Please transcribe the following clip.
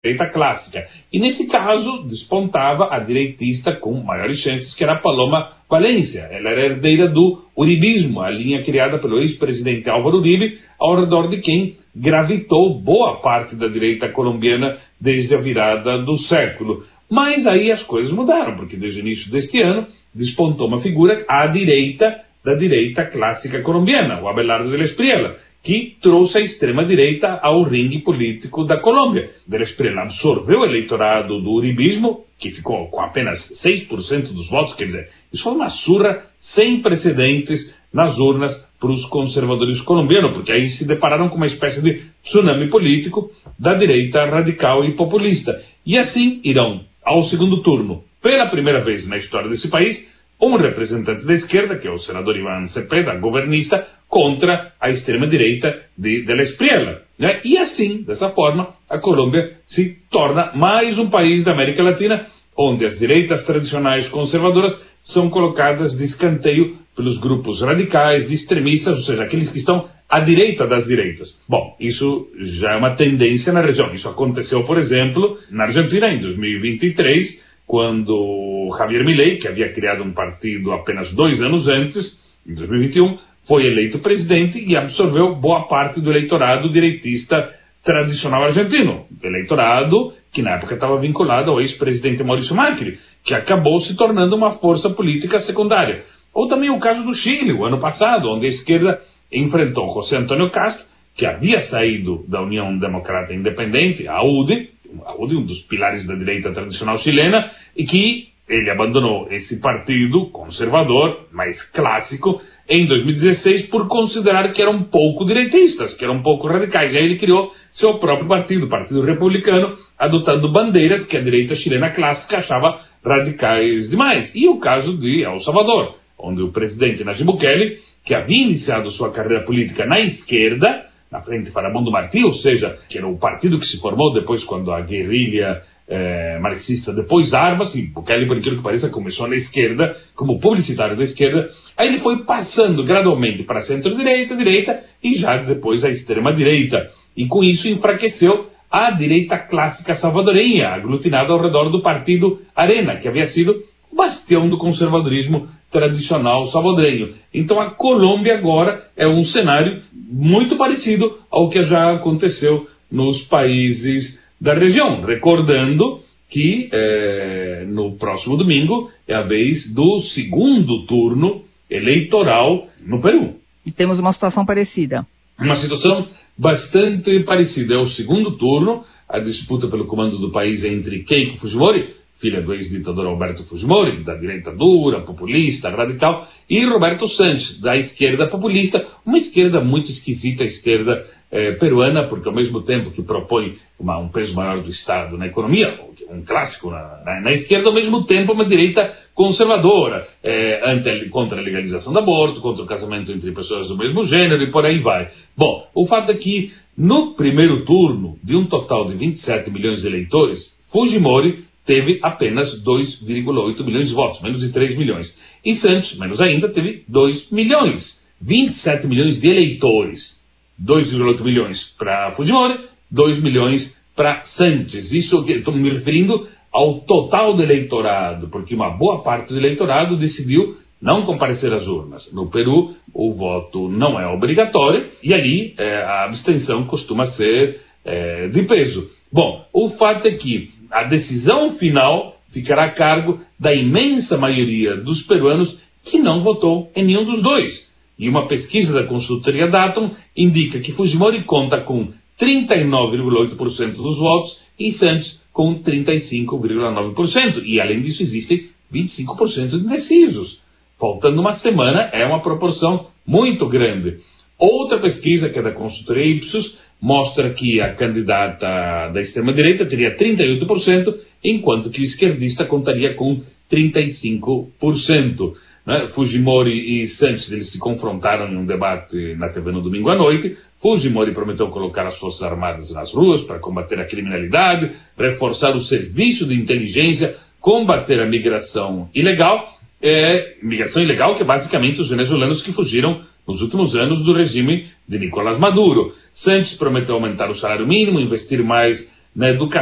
direita clássica. E nesse caso, despontava a direitista com maiores chances, que era a Paloma Valencia. Ela era herdeira do uribismo, a linha criada pelo ex-presidente Álvaro Uribe, ao redor de quem gravitou boa parte da direita colombiana desde a virada do século. Mas aí as coisas mudaram, porque desde o início deste ano despontou uma figura à direita da direita clássica colombiana, o Abelardo de la Espriella, que trouxe a extrema-direita ao ringue político da Colômbia. De la Espriella absorveu o eleitorado do uribismo, que ficou com apenas 6% dos votos, quer dizer, isso foi uma surra sem precedentes nas urnas para os conservadores colombianos, porque aí se depararam com uma espécie de tsunami político da direita radical e populista. E assim irão ao segundo turno, pela primeira vez na história desse país, um representante da esquerda, que é o senador Iván Cepeda, governista, contra a extrema-direita de la Espriella, né? E assim, dessa forma, a Colômbia se torna mais um país da América Latina onde as direitas tradicionais conservadoras são colocadas de escanteio pelos grupos radicais, extremistas, ou seja, aqueles que estão à direita das direitas. Bom, isso já é uma tendência na região. Isso aconteceu, por exemplo, na Argentina em 2023, quando Javier Milei, que havia criado um partido apenas 2 anos antes, em 2021, foi eleito presidente e absorveu boa parte do eleitorado direitista tradicional argentino. Eleitorado que na época estava vinculado ao ex-presidente Maurício Macri, que acabou se tornando uma força política secundária. Ou também o caso do Chile, o ano passado, onde a esquerda enfrentou José Antonio Cast, que havia saído da União Democrata Independente, a UDI, um dos pilares da direita tradicional chilena, e que ele abandonou esse partido conservador, mais clássico, em 2016 por considerar que eram pouco direitistas, que eram pouco radicais. E aí ele criou seu próprio partido, o Partido Republicano, adotando bandeiras que a direita chilena clássica achava radicais demais. E o caso de El Salvador, onde o presidente Nayib Bukele, que havia iniciado sua carreira política na esquerda, na Frente Farabundo Martí, ou seja, que era o partido que se formou depois quando a guerrilha marxista depois armas, e Bukele, por aquilo que pareça, começou na esquerda, como publicitário da esquerda, aí ele foi passando gradualmente para a centro-direita, direita, e já depois a extrema-direita. E com isso enfraqueceu a direita clássica salvadorenha, aglutinada ao redor do partido Arena, que havia sido o bastião do conservadorismo tradicional salvadorenho. Então a Colômbia agora é um cenário muito parecido ao que já aconteceu nos países da região, recordando que no próximo domingo é a vez do segundo turno eleitoral no Peru. E temos uma situação parecida. Uma situação bastante parecida. É o segundo turno, a disputa pelo comando do país é entre Keiko Fujimori, filha do ex-ditador Alberto Fujimori, da direita dura, populista, radical, e Roberto Sanches, da esquerda populista, uma esquerda muito esquisita, a esquerda peruana, porque ao mesmo tempo que propõe um peso maior do Estado na economia, um clássico na esquerda, ao mesmo tempo uma direita conservadora, contra a legalização do aborto, contra o casamento entre pessoas do mesmo gênero e por aí vai. Bom, o fato é que no primeiro turno, de um total de 27 milhões de eleitores, Fujimori teve apenas 2,8 milhões de votos, menos de 3 milhões. E Santos, menos ainda, teve 2 milhões. 27 milhões de eleitores. 2,8 milhões para Fujimori, 2 milhões para Santos. Isso eu estou me referindo ao total do eleitorado, porque uma boa parte do eleitorado decidiu não comparecer às urnas. No Peru, o voto não é obrigatório e ali a abstenção costuma ser de peso. Bom, o fato é que a decisão final ficará a cargo da imensa maioria dos peruanos que não votou em nenhum dos dois. E uma pesquisa da consultoria Datum indica que Fujimori conta com 39,8% dos votos e Santos com 35,9%. E além disso existem 25% de indecisos. Faltando uma semana é uma proporção muito grande. Outra pesquisa, que é da consultoria Ipsos, mostra que a candidata da extrema-direita teria 38%, enquanto que o esquerdista contaria com 35%. Né? Fujimori e Santos eles se confrontaram em um debate na TV no domingo à noite. Fujimori prometeu colocar as Forças Armadas nas ruas para combater a criminalidade, reforçar o serviço de inteligência, combater a migração ilegal, que é basicamente os venezuelanos que fugiram nos últimos anos do regime de Nicolás Maduro. Santos prometeu aumentar o salário mínimo, investir mais na educação,